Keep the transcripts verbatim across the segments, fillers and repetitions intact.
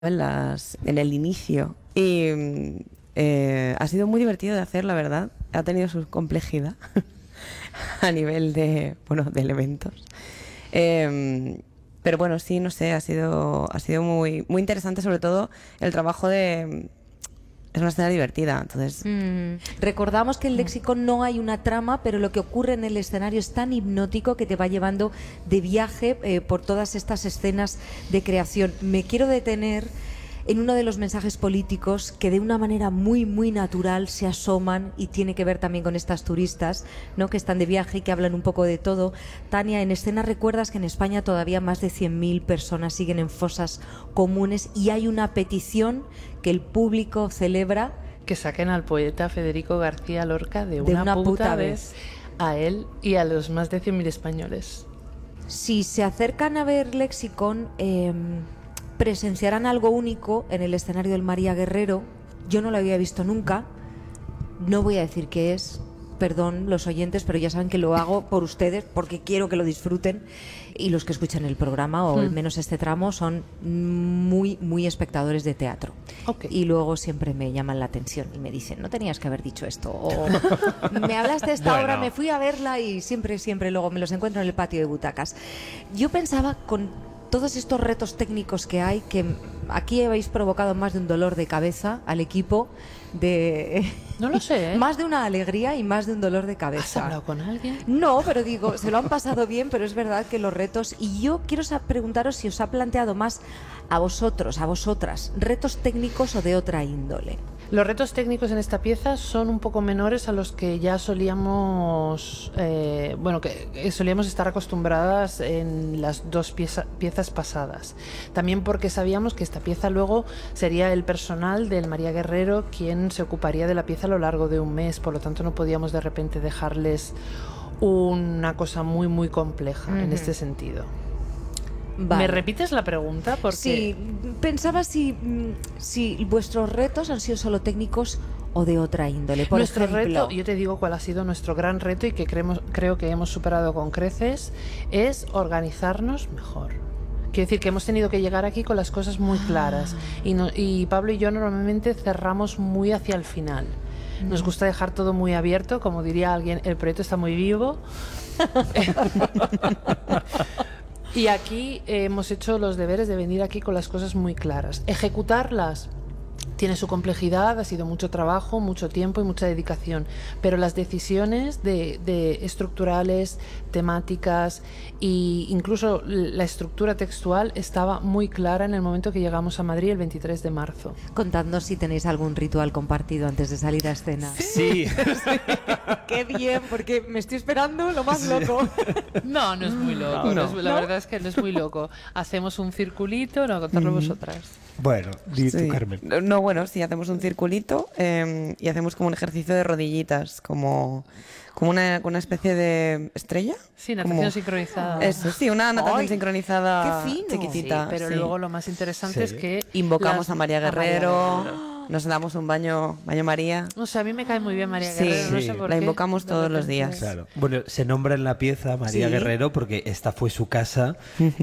en, las, en el inicio y eh, ha sido muy divertido de hacer, la verdad. Ha tenido su complejidad a nivel de, bueno, de elementos. Eh, pero bueno, sí, no sé, ha sido, ha sido muy, muy interesante, sobre todo el trabajo de... Es una escena divertida, entonces... Mm. Recordamos que en Léxico no hay una trama, pero lo que ocurre en el escenario es tan hipnótico que te va llevando de viaje eh, por todas estas escenas de creación. Me quiero detener en uno de los mensajes políticos que de una manera muy, muy natural se asoman y tiene que ver también con estas turistas, ¿no?, que están de viaje y que hablan un poco de todo. Tania, en escena recuerdas que en España todavía más de cien mil personas siguen en fosas comunes y hay una petición que el público celebra. Que saquen al poeta Federico García Lorca de, de una, una puta, puta vez, vez a él y a los más de cien mil españoles. Si se acercan a ver Lexicon, eh, presenciarán algo único en el escenario del María Guerrero. Yo no lo había visto nunca. No voy a decir qué es, perdón los oyentes, pero ya saben que lo hago por ustedes porque quiero que lo disfruten, y los que escuchan el programa, o Hmm. al menos este tramo, son muy, muy espectadores de teatro. Okay. Y luego siempre me llaman la atención y me dicen, no tenías que haber dicho esto, o me hablaste de esta Bueno. obra, me fui a verla, y siempre, siempre luego me los encuentro en el patio de butacas. Yo pensaba, con todos estos retos técnicos que hay, que aquí habéis provocado más de un dolor de cabeza al equipo, de No lo sé, ¿eh? más de una alegría y más de un dolor de ¿Has cabeza. hablado con alguien? No, pero digo, se lo han pasado bien, pero es verdad que los retos... Y yo quiero sa- preguntaros si os ha planteado más a vosotros, a vosotras, retos técnicos o de otra índole. Los retos técnicos en esta pieza son un poco menores a los que ya solíamos, eh, bueno, que solíamos estar acostumbradas en las dos pieza, piezas pasadas. También porque sabíamos que esta pieza luego sería el personal del María Guerrero quien se ocuparía de la pieza a lo largo de un mes, por lo tanto no podíamos de repente dejarles una cosa muy muy compleja. Uh-huh. En este sentido. Vale. ¿Me repites la pregunta? Porque... Sí, pensaba si, si vuestros retos han sido solo técnicos o de otra índole. Por nuestro ejemplo, reto, yo te digo cuál ha sido nuestro gran reto y que creemos, creo que hemos superado con creces, es organizarnos mejor. Quiero decir que hemos tenido que llegar aquí con las cosas muy claras, y, no, y Pablo y yo normalmente cerramos muy hacia el final. Nos gusta dejar todo muy abierto, como diría alguien, el proyecto está muy vivo. Y aquí eh, hemos hecho los deberes de venir aquí con las cosas muy claras. Ejecutarlas tiene su complejidad, ha sido mucho trabajo, mucho tiempo y mucha dedicación, pero las decisiones de, de estructurales, temáticas e incluso la estructura textual estaba muy clara en el momento que llegamos a Madrid el veintitrés de marzo. Contadnos si tenéis algún ritual compartido antes de salir a escena. Sí. Qué bien, porque me estoy esperando lo más loco. No, no es muy loco. No. No es, la ¿No? verdad es que no es muy loco. Hacemos un circulito, no, contadlo vosotras. Bueno, di Sí. tú, Carmen. No, bueno, sí, hacemos un circulito eh, y hacemos como un ejercicio de rodillitas, como, como una, una especie de estrella. Sí, natación Como- sincronizada. Eso, sí, una natación ¡Ay, sincronizada qué fino! chiquitita. Sí, pero sí. luego lo más interesante Sí. es que Invocamos las- a María a María Guerrero, Guerrero. nos damos un baño, baño María. O sea, a mí me cae muy bien María Sí, Guerrero, no sí. sé por La qué. invocamos De todos los repente- días. Claro. Bueno, se nombra en la pieza María Sí. Guerrero porque esta fue su casa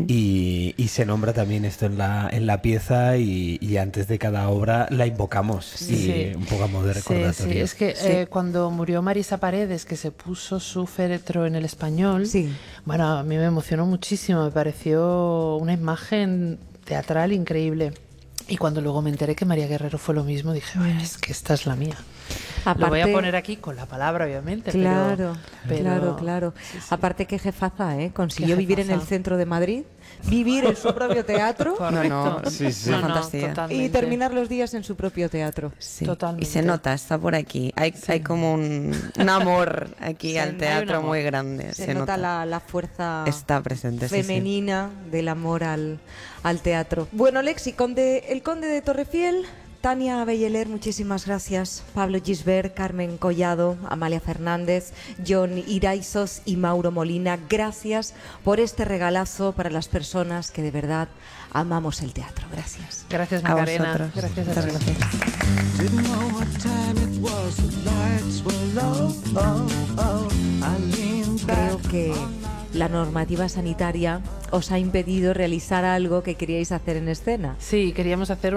y, y se nombra también esto en la, en la pieza y, y antes de cada obra la invocamos Sí. y un poco a modo de Sí, recordatorio. sí, es que Sí. eh, cuando murió Marisa Paredes, que se puso su féretro en el español, Sí. bueno, a mí me emocionó muchísimo, me pareció una imagen teatral increíble. Y cuando luego me enteré que María Guerrero fue lo mismo, dije, "Bueno, es que esta es la mía". Lo voy a Aparte- poner aquí con la palabra, obviamente. Claro, pero, pero- claro, claro. Sí, sí. Aparte, qué jefaza, ¿eh? Consiguió Qué vivir en el jefaza. centro de Madrid, vivir en su propio teatro Correcto. No, no, sí, sí. No, Una no, fantasía. totalmente. y terminar los días en su propio teatro. Sí. Totalmente. Y se nota, está por aquí. Hay, hay como un, un amor aquí Sí, hay al un teatro amor. muy grande. Se, Se, nota, La, la fuerza Está presente, sí, sí. femenina del amor al, al teatro. Bueno, Lexi, conde, el conde de Torrefiel, Tania Belleler, muchísimas gracias. Pablo Gisbert, Carmen Collado, Amalia Fernández, John Iraizos y Mauro Molina, gracias por este regalazo para las personas que de verdad amamos el teatro. Gracias. Gracias, A Macarena. vosotros. Gracias a Muchas ti. gracias. Didn't know what time it was, the lights were low. Oh, oh. I leaned back Creo que on my la normativa sanitaria os ha impedido realizar algo que queríais hacer en escena. Sí, queríamos hacer